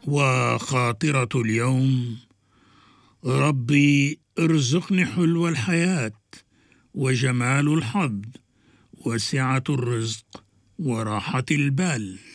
وخاطرة اليوم: ربي ارزقني حلو الحياة وجمال الحظ وسعة الرزق وراحة البال.